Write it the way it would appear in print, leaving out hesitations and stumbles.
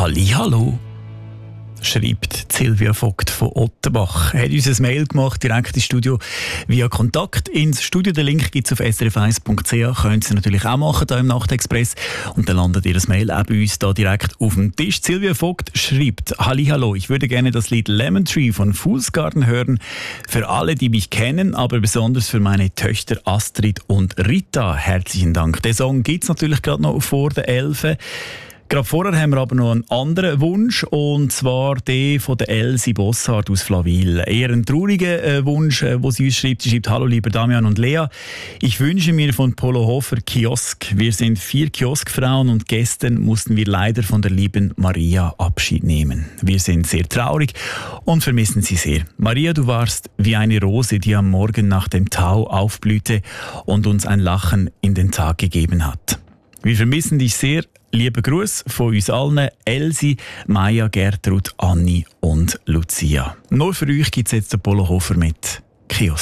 Hallihallo, schreibt Silvia Vogt von Ottenbach. Er hat uns ein Mail gemacht, direkt ins Studio via Kontakt ins Studio. Den Link gibt es auf srf1.ch. Könnt ihr natürlich auch machen, hier im Nachtexpress. Und dann landet ihr das Mail auch bei uns da direkt auf dem Tisch. Silvia Vogt schreibt: Hallihallo, ich würde gerne das Lied Lemon Tree von Fool's Garden hören. Für alle, die mich kennen, aber besonders für meine Töchter Astrid und Rita. Herzlichen Dank. Den Song gibt es natürlich gerade noch vor der 11. Gerade vorher haben wir aber noch einen anderen Wunsch, und zwar den von der Elsie Bossart aus Flawil. Eher ein trauriger Wunsch, wo sie uns schreibt. Sie schreibt: Hallo lieber Damian und Lea, ich wünsche mir von Polo Hofer Kiosk. Wir sind 4 Kioskfrauen und gestern mussten wir leider von der lieben Maria Abschied nehmen. Wir sind sehr traurig und vermissen sie sehr. Maria, du warst wie eine Rose, die am Morgen nach dem Tau aufblühte und uns ein Lachen in den Tag gegeben hat. Wir vermissen dich sehr. Liebe Gruß von uns allen, Elsie, Maja, Gertrud, Anni und Lucia. Nur für euch gibt es jetzt den Polo Hofer mit Kiosk.